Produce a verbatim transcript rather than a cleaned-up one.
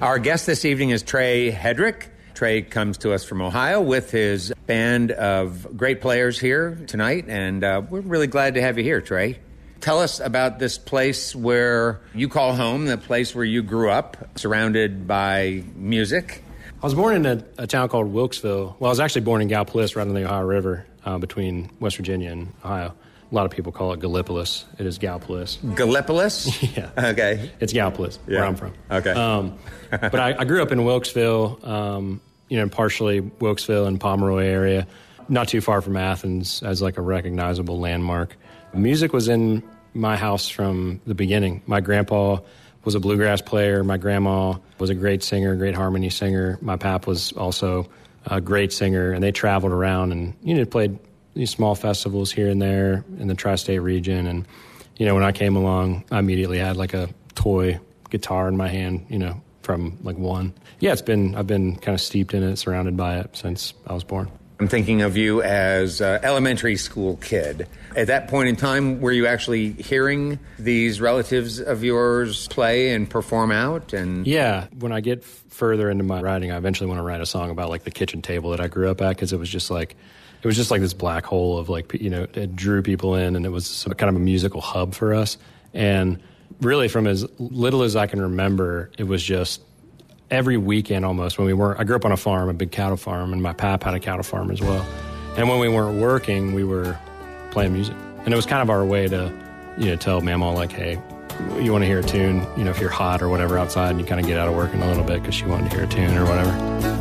Our guest this evening is Trey Hedrick. Trey comes to us from Ohio with his band of great players here tonight, and uh, we're really glad to have you here, Trey. Tell us about this place where you call home, the place where you grew up, surrounded by music. I was born in a, a town called Wilkesville. Well, I was actually born in Gallipolis, right on the Ohio River, uh, between West Virginia and Ohio. A lot of people call it Gallipolis. It is Gallipolis. Gallipolis? Yeah. Okay. It's Gallipolis, yeah. where I'm from. Okay. Um, but I, I grew up in Wilkesville, um, you know, partially Wilkesville and Pomeroy area, not too far from Athens as like a recognizable landmark. Music was in my house from the beginning. My grandpa was a bluegrass player. My grandma was a great singer, great harmony singer. My pap was also a great singer, and they traveled around and, you know, played these small festivals here and there in the tri-state region. And, you know, when I came along, I immediately had like a toy guitar in my hand, you know, from like one. Yeah, it's been, I've been kind of steeped in it, surrounded by it since I was born. I'm thinking of you as an elementary school kid. At that point in time, were you actually hearing these relatives of yours play and perform out? And yeah, when I get f- further into my writing, I eventually want to write a song about like the kitchen table that I grew up at, because it was just like, it was just like this black hole of like, you know, it drew people in, and it was some kind of a musical hub for us. And really from as little as I can remember, it was just every weekend almost when we weren't, I grew up on a farm, a big cattle farm, and my pap had a cattle farm as well. And when we weren't working, we were playing music. And it was kind of our way to, you know, tell Mama like, hey, you want to hear a tune, you know, if you're hot or whatever outside, and you kind of get out of working a little bit because she wanted to hear a tune or whatever.